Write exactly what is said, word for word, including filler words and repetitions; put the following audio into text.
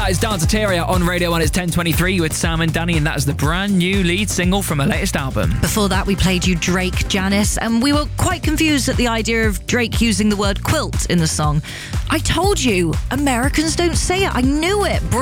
That is Dance Ateria on Radio one. It's ten twenty-three with Sam and Danny, and that is the brand new lead single from her latest album. Before that, we played you Drake, Janice, and we were quite confused at the idea of Drake using the word quilt in the song. I told you, Americans don't say it. I knew it.